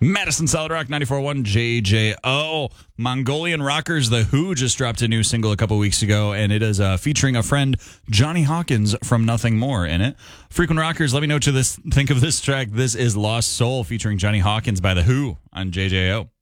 Madison Solid Rock 94.1 JJO. Mongolian rockers The Who just dropped a new single a couple weeks ago, and it is featuring a friend, Johnny Hawkins from Nothing More, in it. Frequent rockers, let me know what you think of this track. This is Lost Soul featuring Johnny Hawkins by The Who on JJO.